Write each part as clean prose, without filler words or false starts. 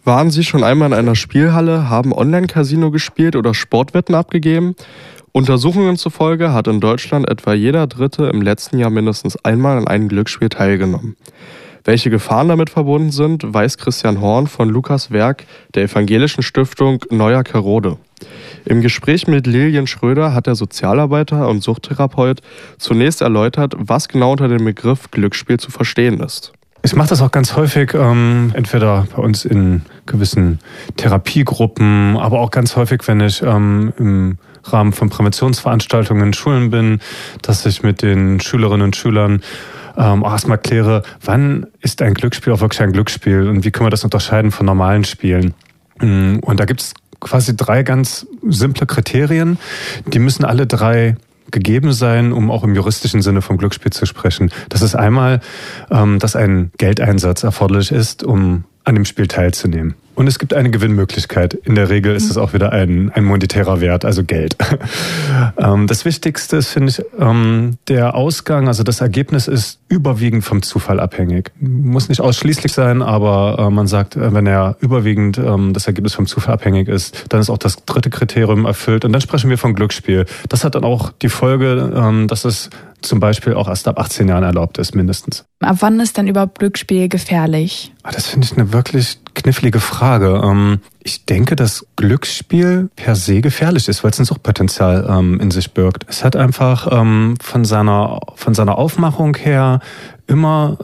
Waren Sie schon einmal in einer Spielhalle, haben Online-Casino gespielt oder Sportwetten abgegeben? Untersuchungen zufolge hat in Deutschland etwa jeder Dritte im letzten Jahr mindestens einmal an einem Glücksspiel teilgenommen. Welche Gefahren damit verbunden sind, weiß Christian Horn von Lukas Werk der Evangelischen Stiftung Neuer Kerode. Im Gespräch mit Lilian Schröder hat der Sozialarbeiter und Suchttherapeut zunächst erläutert, was genau unter dem Begriff Glücksspiel zu verstehen ist. Ich mache das auch ganz häufig, entweder bei uns in gewissen Therapiegruppen, aber auch ganz häufig, wenn ich im Rahmen von Präventionsveranstaltungen in Schulen bin, dass ich mit den Schülerinnen und Schülern auch erstmal kläre, wann ist ein Glücksspiel auch wirklich ein Glücksspiel und wie können wir das unterscheiden von normalen Spielen. Und da gibt es quasi 3 ganz simple Kriterien, die müssen alle 3 gegeben sein, um auch im juristischen Sinne vom Glücksspiel zu sprechen. Das ist einmal, dass ein Geldeinsatz erforderlich ist, um an dem Spiel teilzunehmen. Und es gibt eine Gewinnmöglichkeit. In der Regel ist es auch wieder ein monetärer Wert, also Geld. Das Wichtigste ist, finde ich, der Ausgang, also das Ergebnis ist überwiegend vom Zufall abhängig. Muss nicht ausschließlich sein, aber man sagt, wenn er überwiegend das Ergebnis vom Zufall abhängig ist, dann ist auch das 3. Kriterium erfüllt. Und dann sprechen wir von Glücksspiel. Das hat dann auch die Folge, dass es zum Beispiel auch erst ab 18 Jahren erlaubt ist, mindestens. Ab wann ist denn überhaupt Glücksspiel gefährlich? Das finde ich eine wirklich knifflige Frage. Ich denke, dass Glücksspiel per se gefährlich ist, weil es ein Suchtpotenzial in sich birgt. Es hat einfach von seiner Aufmachung her immer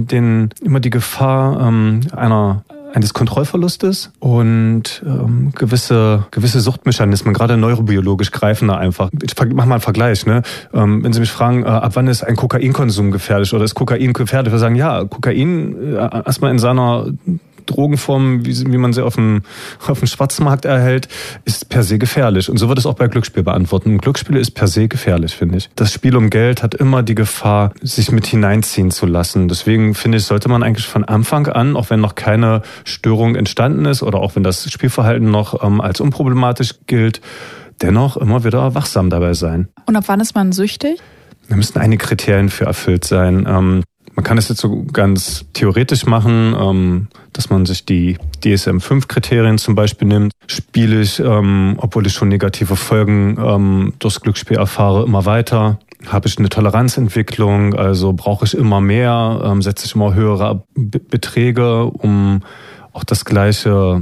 die Gefahr eines Kontrollverlustes und gewisse Suchtmechanismen, gerade neurobiologisch greifen da einfach. Ich mach mal einen Vergleich. Ne? Wenn Sie mich fragen, ab wann ist ein Kokainkonsum gefährlich oder ist Kokain gefährlich? Wir sagen, ja, Kokain erstmal in seiner Drogenform, wie man sie auf dem Schwarzmarkt erhält, ist per se gefährlich. Und so wird es auch bei Glücksspiel beantworten. Glücksspiel ist per se gefährlich, finde ich. Das Spiel um Geld hat immer die Gefahr, sich mit hineinziehen zu lassen. Deswegen finde ich, sollte man eigentlich von Anfang an, auch wenn noch keine Störung entstanden ist oder auch wenn das Spielverhalten noch als unproblematisch gilt, dennoch immer wieder wachsam dabei sein. Und ab wann ist man süchtig? Da müssen einige Kriterien für erfüllt sein. Man kann es jetzt so ganz theoretisch machen, dass man sich die DSM-5-Kriterien zum Beispiel nimmt. Spiele ich, obwohl ich schon negative Folgen durchs Glücksspiel erfahre, immer weiter? Habe ich eine Toleranzentwicklung, also brauche ich immer mehr, setze ich immer höhere Beträge, um auch das gleiche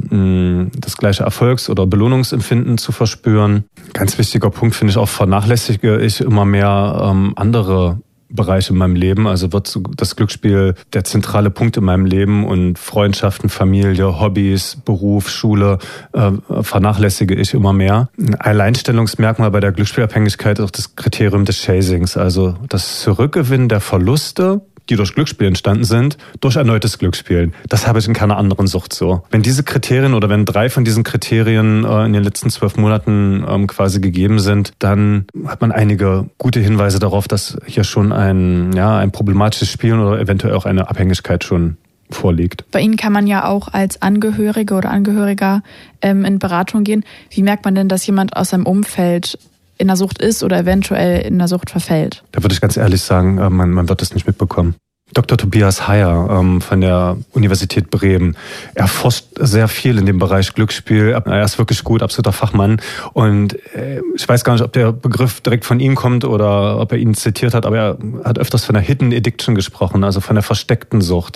Erfolgs- oder Belohnungsempfinden zu verspüren. Ganz wichtiger Punkt finde ich auch, vernachlässige ich immer mehr andere Bereiche in meinem Leben. Also wird das Glücksspiel der zentrale Punkt in meinem Leben und Freundschaften, Familie, Hobbys, Beruf, Schule vernachlässige ich immer mehr. Ein Alleinstellungsmerkmal bei der Glücksspielabhängigkeit ist auch das Kriterium des Chasings, also das Zurückgewinnen der Verluste, die durch Glücksspiel entstanden sind, durch erneutes Glücksspielen. Das habe ich in keiner anderen Sucht so. Wenn diese Kriterien oder wenn 3 von diesen Kriterien in den letzten 12 Monaten quasi gegeben sind, dann hat man einige gute Hinweise darauf, dass hier schon ein problematisches Spielen oder eventuell auch eine Abhängigkeit schon vorliegt. Bei Ihnen kann man ja auch als Angehörige oder Angehöriger in Beratung gehen. Wie merkt man denn, dass jemand aus seinem Umfeld in der Sucht ist oder eventuell in der Sucht verfällt? Da würde ich ganz ehrlich sagen, man wird es nicht mitbekommen. Dr. Tobias Heyer von der Universität Bremen, er forscht sehr viel in dem Bereich Glücksspiel. Er ist wirklich gut, absoluter Fachmann. Und ich weiß gar nicht, ob der Begriff direkt von ihm kommt oder ob er ihn zitiert hat, aber er hat öfters von der Hidden Addiction gesprochen, also von der versteckten Sucht.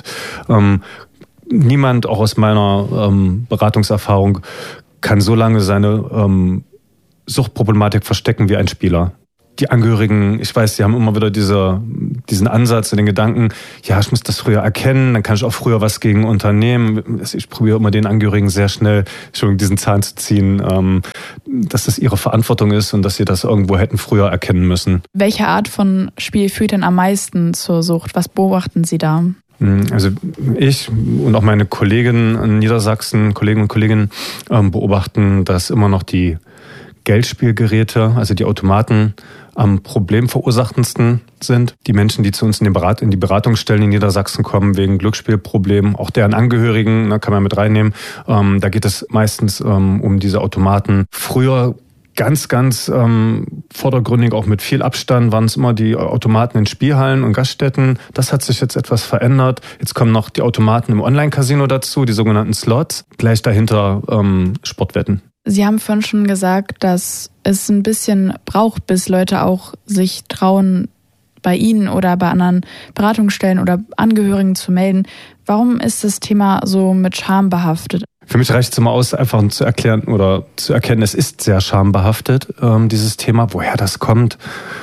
Niemand, auch aus meiner Beratungserfahrung, kann so lange seine Suchtproblematik verstecken wie ein Spieler. Die Angehörigen, ich weiß, die haben immer wieder diesen Ansatz und den Gedanken, ja, ich muss das früher erkennen, dann kann ich auch früher was gegen unternehmen. Ich probiere immer den Angehörigen sehr schnell diesen Zahn zu ziehen, dass das ihre Verantwortung ist und dass sie das irgendwo hätten früher erkennen müssen. Welche Art von Spiel führt denn am meisten zur Sucht? Was beobachten Sie da? Also ich und auch meine Kollegen in Niedersachsen, Kollegen und Kolleginnen, beobachten, dass immer noch die Geldspielgeräte, also die Automaten, am problemverursachendsten sind. Die Menschen, die zu uns in die Beratungsstellen in Niedersachsen kommen wegen Glücksspielproblemen, auch deren Angehörigen, kann man mit reinnehmen. Da geht es meistens um diese Automaten. Früher ganz vordergründig, auch mit viel Abstand, waren es immer die Automaten in Spielhallen und Gaststätten. Das hat sich jetzt etwas verändert. Jetzt kommen noch die Automaten im Online-Casino dazu, die sogenannten Slots. Gleich dahinter Sportwetten. Sie haben vorhin schon gesagt, dass es ein bisschen braucht, bis Leute auch sich trauen, bei Ihnen oder bei anderen Beratungsstellen oder Angehörigen zu melden. Warum ist das Thema so mit Scham behaftet? Für mich reicht es immer aus, einfach zu erklären oder zu erkennen, es ist sehr schambehaftet, dieses Thema. Woher das kommt,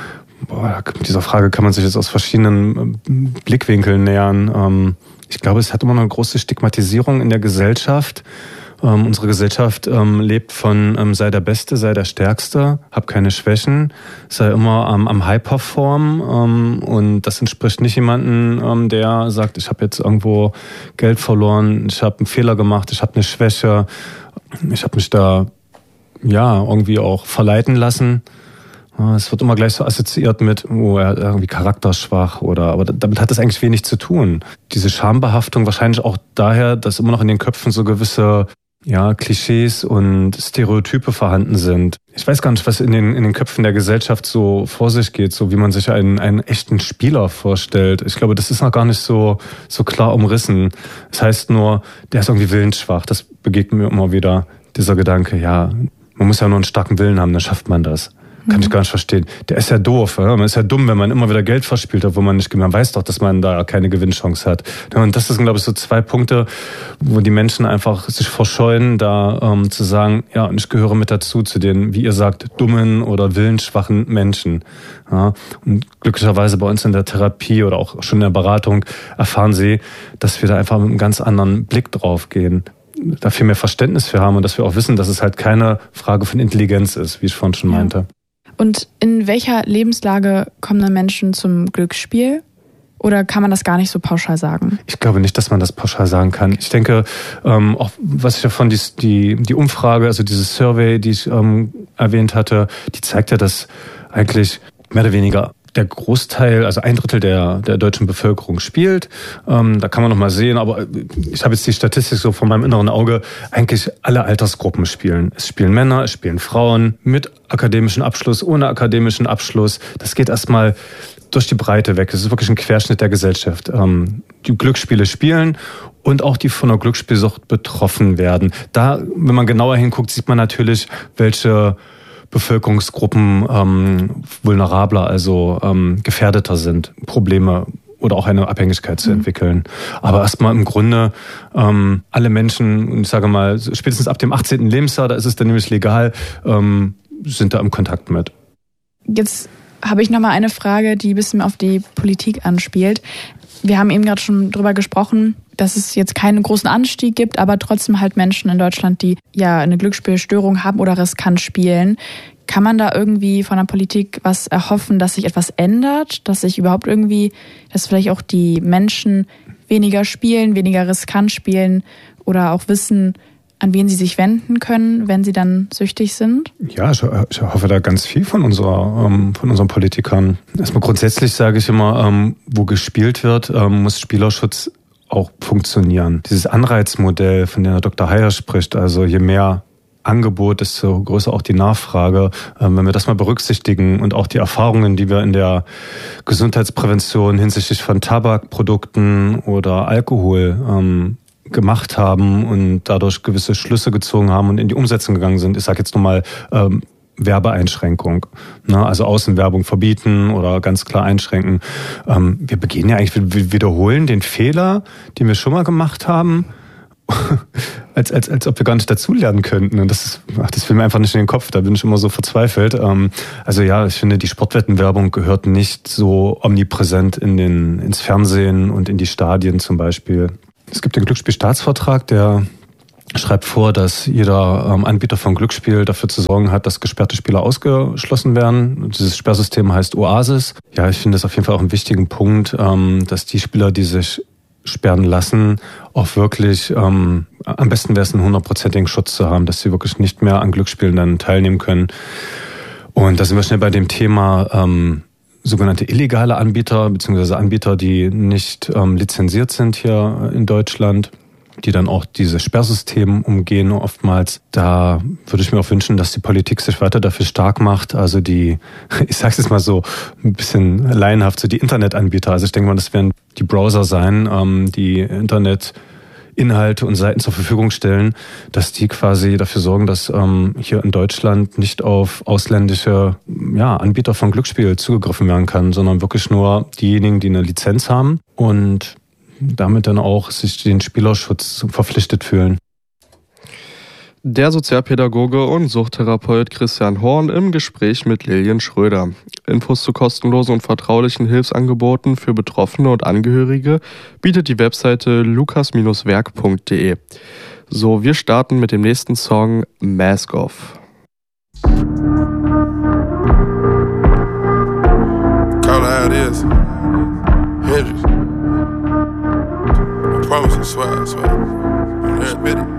dieser Frage kann man sich jetzt aus verschiedenen Blickwinkeln nähern. Ich glaube, es hat immer eine große Stigmatisierung in der Gesellschaft. Unsere Gesellschaft lebt von sei der Beste, sei der Stärkste, hab keine Schwächen, sei immer am High-Perform und das entspricht nicht jemandem, der sagt, ich habe jetzt irgendwo Geld verloren, ich habe einen Fehler gemacht, ich habe eine Schwäche, ich habe mich da irgendwie auch verleiten lassen. Es wird immer gleich so assoziiert mit, er hat irgendwie charakterschwach aber damit hat das eigentlich wenig zu tun. Diese Schambehaftung wahrscheinlich auch daher, dass immer noch in den Köpfen so gewisse Klischees und Stereotype vorhanden sind. Ich weiß gar nicht, was in den Köpfen der Gesellschaft so vor sich geht, so wie man sich einen echten Spieler vorstellt. Ich glaube, das ist noch gar nicht so klar umrissen. Das heißt nur, der ist irgendwie willensschwach. Das begegnet mir immer wieder, dieser Gedanke, man muss ja nur einen starken Willen haben, dann schafft man das. Kann ich gar nicht verstehen. Der ist ja doof. Ja? Man ist ja dumm, wenn man immer wieder Geld verspielt hat, wo man weiß doch, dass man da keine Gewinnchance hat. Und das sind, glaube ich, so 2 Punkte, wo die Menschen einfach sich verscheuen, da zu sagen, und ich gehöre mit dazu, zu den, wie ihr sagt, dummen oder willensschwachen Menschen. Ja? Und glücklicherweise bei uns in der Therapie oder auch schon in der Beratung erfahren sie, dass wir da einfach mit einem ganz anderen Blick drauf gehen. Da viel mehr Verständnis für haben und dass wir auch wissen, dass es halt keine Frage von Intelligenz ist, wie ich vorhin schon meinte. Und in welcher Lebenslage kommen dann Menschen zum Glücksspiel? Oder kann man das gar nicht so pauschal sagen? Ich glaube nicht, dass man das pauschal sagen kann. Ich denke, auch was ich davon, die Umfrage, also dieses Survey, die ich erwähnt hatte, die zeigt ja, dass eigentlich mehr oder weniger der Großteil, also 1/3 der deutschen Bevölkerung spielt. Da kann man noch mal sehen, aber ich habe jetzt die Statistik so vor meinem inneren Auge, eigentlich alle Altersgruppen spielen. Es spielen Männer, es spielen Frauen mit akademischem Abschluss, ohne akademischen Abschluss. Das geht erstmal durch die Breite weg. Es ist wirklich ein Querschnitt der Gesellschaft. Die Glücksspiele spielen und auch die von der Glücksspielsucht betroffen werden. Da, wenn man genauer hinguckt, sieht man natürlich, welche Bevölkerungsgruppen vulnerabler, also gefährdeter sind, Probleme oder auch eine Abhängigkeit zu entwickeln. Aber erstmal im Grunde alle Menschen, ich sage mal, spätestens ab dem 18. Lebensjahr, da ist es dann nämlich legal, sind da im Kontakt mit. Jetzt habe ich nochmal eine Frage, die ein bisschen auf die Politik anspielt. Wir haben eben gerade schon drüber gesprochen, dass es jetzt keinen großen Anstieg gibt, aber trotzdem halt Menschen in Deutschland, die eine Glücksspielstörung haben oder riskant spielen. Kann man da irgendwie von der Politik was erhoffen, dass sich etwas ändert, dass sich überhaupt dass vielleicht auch die Menschen weniger spielen, weniger riskant spielen oder auch wissen, an wen sie sich wenden können, wenn sie dann süchtig sind? Ja, ich hoffe da ganz viel von unseren Politikern. Erstmal grundsätzlich sage ich immer, wo gespielt wird, muss Spielerschutz auch funktionieren. Dieses Anreizmodell, von dem Herr Dr. Heyer spricht, also je mehr Angebot, desto größer auch die Nachfrage. Wenn wir das mal berücksichtigen und auch die Erfahrungen, die wir in der Gesundheitsprävention hinsichtlich von Tabakprodukten oder Alkohol gemacht haben und dadurch gewisse Schlüsse gezogen haben und in die Umsetzung gegangen sind. Ich sage jetzt nochmal Werbeeinschränkung, also Außenwerbung verbieten oder ganz klar einschränken. Wir begehen ja eigentlich, wir wiederholen den Fehler, den wir schon mal gemacht haben, als ob wir gar nicht dazulernen könnten. Und das will mir einfach nicht in den Kopf, da bin ich immer so verzweifelt. Ich finde, die Sportwettenwerbung gehört nicht so omnipräsent ins Fernsehen und in die Stadien zum Beispiel. Es gibt den Glücksspielstaatsvertrag, der schreibt vor, dass jeder Anbieter von Glücksspiel dafür zu sorgen hat, dass gesperrte Spieler ausgeschlossen werden. Dieses Sperrsystem heißt Oasis. Ja, ich finde das auf jeden Fall auch einen wichtigen Punkt, dass die Spieler, die sich sperren lassen, auch wirklich, am besten wäre es, einen 100%igen Schutz zu haben, dass sie wirklich nicht mehr an Glücksspielen dann teilnehmen können. Und da sind wir schnell bei dem Thema sogenannte illegale Anbieter, beziehungsweise Anbieter, die nicht lizenziert sind hier in Deutschland. die dann auch diese Sperrsysteme umgehen oftmals. Da würde ich mir auch wünschen, dass die Politik sich weiter dafür stark macht. Also die, ich sag's jetzt mal so ein bisschen laienhaft, so die Internetanbieter. Also ich denke mal, das werden die Browser sein, die Internetinhalte und Seiten zur Verfügung stellen, dass die quasi dafür sorgen, dass hier in Deutschland nicht auf ausländische Anbieter von Glücksspiel zugegriffen werden kann, sondern wirklich nur diejenigen, die eine Lizenz haben und damit dann auch sich den Spielerschutz verpflichtet fühlen. Der Sozialpädagoge und Suchttherapeut Christian Horn im Gespräch mit Lilian Schröder. Infos zu kostenlosen und vertraulichen Hilfsangeboten für Betroffene und Angehörige bietet die Webseite lukas-werk.de. So, wir starten mit dem nächsten Song Mask Off. Call it how it is. Hendrix. I promise you, swear. I'm there, admit it.